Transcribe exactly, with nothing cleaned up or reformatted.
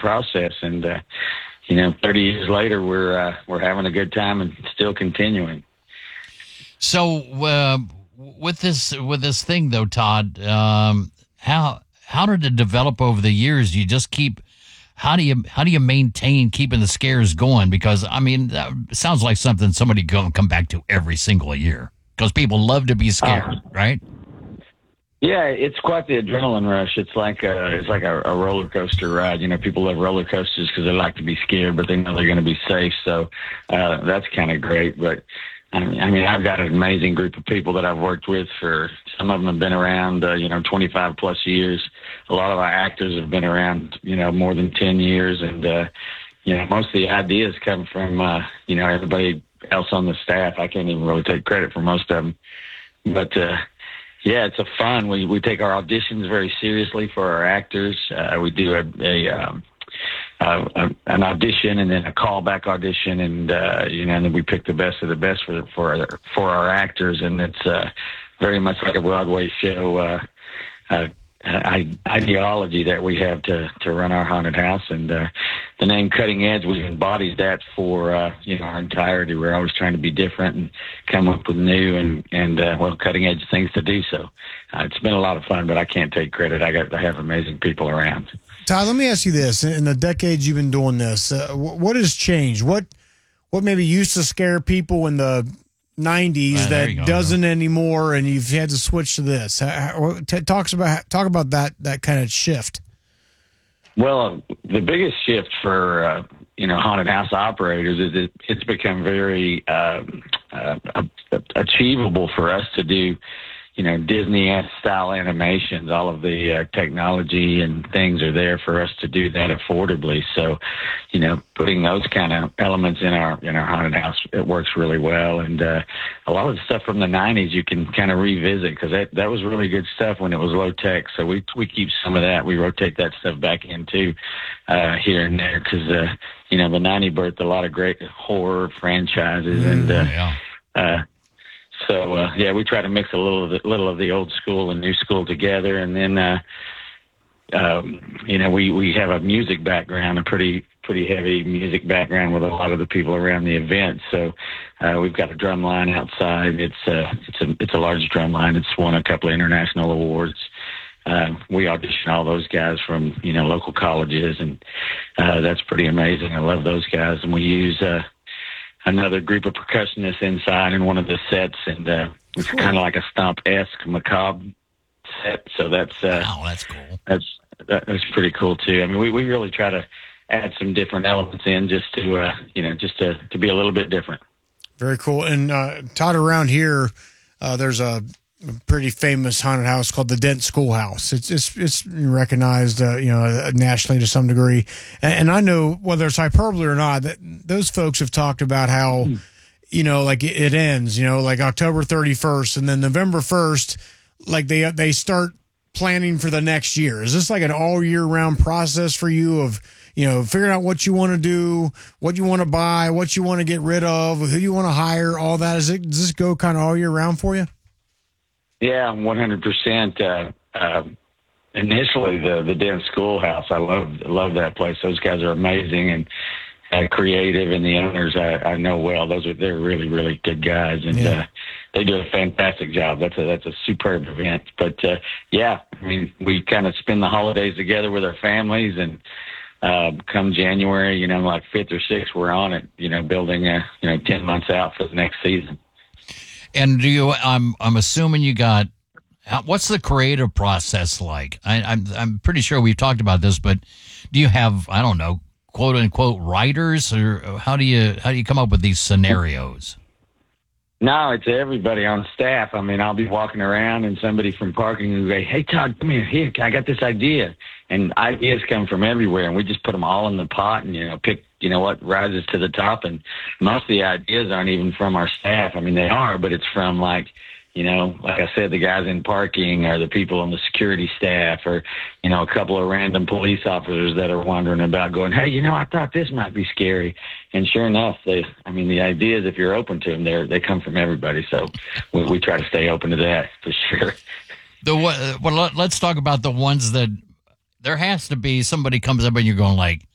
process. And, uh, you know, thirty years later, we're, uh, we're having a good time and still continuing. So, uh, with this, with this thing though, Todd, um, how, how did it develop over the years? You just keep, how do you, how do you maintain keeping the scares going? Because, I mean, that sounds like something somebody go come back to every single year because people love to be scared, uh, right? Yeah, it's quite the adrenaline rush. It's like a, it's like a, a roller coaster ride. You know, people love roller coasters because they like to be scared, but they know they're going to be safe. So uh, that's kind of great. But I mean, I mean, I've got an amazing group of people that I've worked with for. Some of them have been around, uh, you know, twenty-five plus years. A lot of our actors have been around, you know, more than ten years, and uh, you know, most of the ideas come from, uh, you know, everybody else on the staff. I can't even really take credit for most of them, but. Uh, Yeah, it's a fun. We we take our auditions very seriously for our actors. Uh, we do a, a, um, uh, a an audition and then a callback audition, and uh, you know, and then we pick the best of the best for for our, for our actors. And it's uh, very much like a Broadway show uh, uh, ideology that we have to to run our haunted house. And uh, the name Cutting Edge, we've embodied that for uh, you know, our entirety. We're always trying to be different and come up with new and and uh, well, cutting edge things to do. So uh, it's been a lot of fun, but I can't take credit. I got I have amazing people around. Todd, let me ask you this: in the decades you've been doing this, uh, what has changed? What what maybe used to scare people in the nineties well, that go, doesn't bro. anymore, and you've had to switch to this? How, t- talks about talk about that that kind of shift. Well, the biggest shift for uh, you know, haunted house operators is it, it's become very uh, uh, achievable for us to do, you know, Disney style animations. All of the uh, technology and things are there for us to do that affordably. So, you know, putting those kind of elements in our in our haunted house, it works really well. And uh, a lot of the stuff from the nineties you can kind of revisit because that that was really good stuff when it was low tech. So we we keep some of that. We rotate that stuff back into uh, here and there because uh, you know, the nineties birthed a lot of great horror franchises. Mm, and uh, yeah. uh, So, uh, yeah, we try to mix a little of the, little of the old school and new school together. And then, uh, um, you know, we, we have a music background, a pretty pretty heavy music background with a lot of the people around the event. So uh, we've got a drum line outside. It's, uh, it's, a, it's a large drum line. It's won a couple of international awards. Uh, we audition all those guys from, you know, local colleges, and uh, that's pretty amazing. I love those guys. And we use uh, another group of percussionists inside in one of the sets, and uh, it's cool. Kind of like a Stomp-esque macabre set. So that's uh, wow, that's cool. That's that, that's pretty cool too. I mean, we, we really try to add some different elements in just to uh, you know just to to be a little bit different. Very cool. And uh, Todd, around here, uh, there's a pretty famous haunted house called the Dent Schoolhouse. It's it's it's recognized, uh, you know, nationally to some degree. And, and I know whether it's hyperbole or not, that those folks have talked about how, mm. you know, like it, it ends, you know, like October thirty-first, and then November first, like they they start planning for the next year. Is this like an all year round process for you of, you know, figuring out what you want to do, what you want to buy, what you want to get rid of, who you want to hire, all that? Is it, does this go kind of all year round for you? Yeah, one hundred percent. Uh, uh, initially, the the Dent Schoolhouse, I love love that place. Those guys are amazing and uh, creative, and the owners I, I know well. Those are they're really really good guys, and yeah. uh, they do a fantastic job. That's a that's a superb event. But uh, yeah, I mean, we kind of spend the holidays together with our families, and uh, come January, you know, like fifth or sixth, we're on it. You know, building a you know ten months out for the next season. And do you? I'm I'm assuming you got. What's the creative process like? I, I'm I'm pretty sure we've talked about this, but do you have I don't know quote unquote writers, or how do you how do you come up with these scenarios? No, it's everybody on staff. I mean, I'll be walking around and somebody from parking will say, "Hey, Todd, come here. Here, I got this idea." And ideas come from everywhere, and we just put them all in the pot and, you know, pick, you know, what rises to the top. And most of the ideas aren't even from our staff. I mean, they are, but it's from, like, you know, like I said, the guys in parking or the people on the security staff or, you know, a couple of random police officers that are wandering about going, "Hey, you know, I thought this might be scary." And sure enough, they, I mean, the ideas, if you're open to them, they they come from everybody. So we, we try to stay open to that for sure. The well, let's talk about the ones that there has to be somebody comes up and you're going like,